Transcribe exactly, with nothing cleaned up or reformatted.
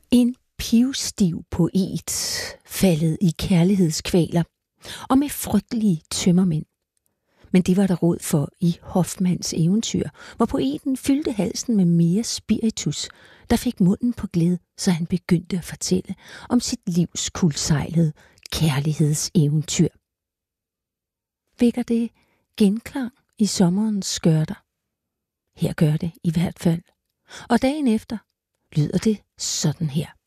En pivstiv poet faldet i kærlighedskvaler og med frygtelige tømmermænd. Men det var der råd for i Hoffmanns eventyr, hvor poeten fyldte halsen med mere spiritus, der fik munden på glæde, så han begyndte at fortælle om sit livs kuldsejlede kærlighedseventyr. Vækker det genklang i sommerens skørter? Her gør det i hvert fald. Og dagen efter lyder det sådan her.